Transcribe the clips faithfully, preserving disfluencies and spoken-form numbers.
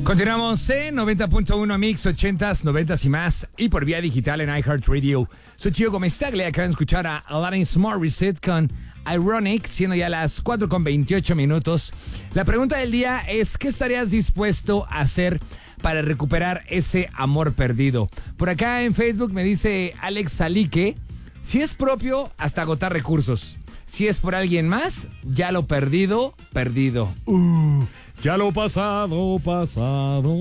Continuamos en noventa punto uno Mix, ochentas, noventas y más, y por vía digital en iHeartRadio. Soy Gio Gómez Tagle, acaban de escuchar a Alanis Morissette con Ironic, siendo ya las cuatro con veintiocho minutos. La pregunta del día es, ¿qué estarías dispuesto a hacer para recuperar ese amor perdido? Por acá en Facebook me dice Alex Salique, si es propio, hasta agotar recursos. Si es por alguien más, ya lo perdido, perdido. Uh, ya lo pasado, pasado.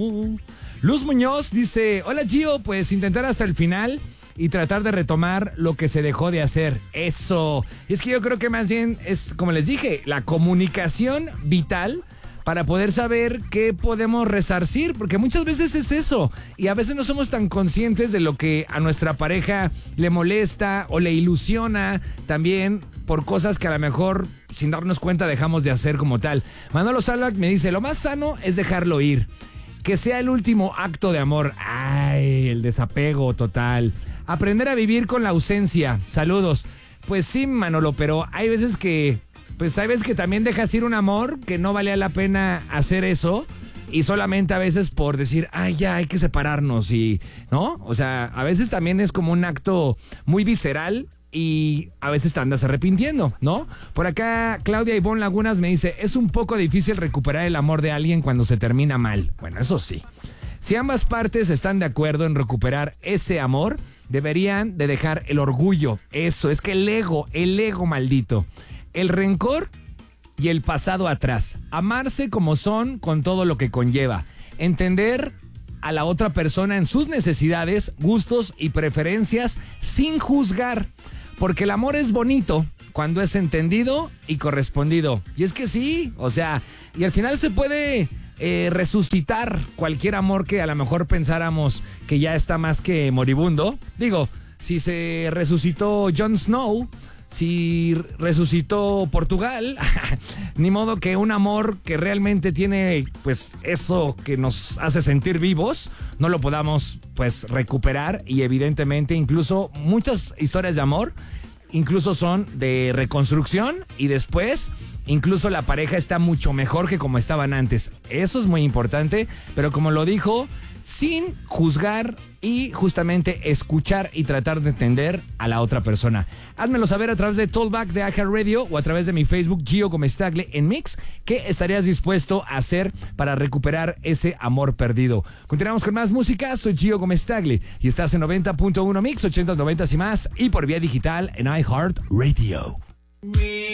Luz Muñoz dice, hola Gio, pues intentar hasta el final y tratar de retomar lo que se dejó de hacer. Eso. Y es que yo creo que más bien es, como les dije, la comunicación vital para poder saber qué podemos resarcir, porque muchas veces es eso, y a veces no somos tan conscientes de lo que a nuestra pareja le molesta o le ilusiona también por cosas que a lo mejor sin darnos cuenta dejamos de hacer como tal. Manolo Salvac me dice, lo más sano es dejarlo ir, que sea el último acto de amor. Ay, el desapego total. Aprender a vivir con la ausencia. Saludos. Pues sí, Manolo, pero hay veces que pues sabes que también dejas ir un amor que no valía la pena hacer eso, y solamente a veces por decir, ay, ya hay que separarnos, y ¿no? O sea, a veces también es como un acto muy visceral y a veces te andas arrepintiendo, ¿no? Por acá Claudia Ivonne Lagunas me dice, es un poco difícil recuperar el amor de alguien cuando se termina mal. Bueno, eso sí. Si ambas partes están de acuerdo en recuperar ese amor, deberían de dejar el orgullo. Eso, es que el ego, el ego maldito, el rencor y el pasado atrás. Amarse como son con todo lo que conlleva. Entender a la otra persona en sus necesidades, gustos y preferencias sin juzgar. Porque el amor es bonito cuando es entendido y correspondido. Y es que sí, o sea, y al final se puede eh, resucitar cualquier amor que a lo mejor pensáramos que ya está más que moribundo. Digo, si se resucitó Jon Snow, si resucitó Portugal, ni modo que un amor que realmente tiene pues eso que nos hace sentir vivos, no lo podamos pues recuperar. Y evidentemente incluso muchas historias de amor incluso son de reconstrucción y después incluso la pareja está mucho mejor que como estaban antes. Eso es muy importante, pero como lo dijo, sin juzgar y justamente escuchar y tratar de entender a la otra persona. Házmelo saber a través de Talkback de iHeartRadio o a través de mi Facebook, Gio Gómez Tagle en Mix. ¿Qué estarías dispuesto a hacer para recuperar ese amor perdido? Continuamos con más música. Soy Gio Gómez Tagle y estás en noventa punto uno Mix, ochentas, noventas y más, y por vía digital en iHeartRadio.